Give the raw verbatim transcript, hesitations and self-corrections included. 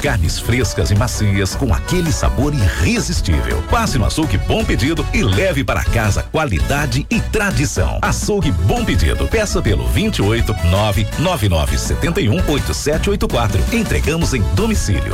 Carnes frescas e macias com aquele sabor irresistível. Passe no Açougue Bom Pedido e leve para casa qualidade e tradição. Açougue Bom Pedido. Peça pelo vinte e oito, nove nove nove sete um, oito sete oito quatro. Entregamos em domicílio.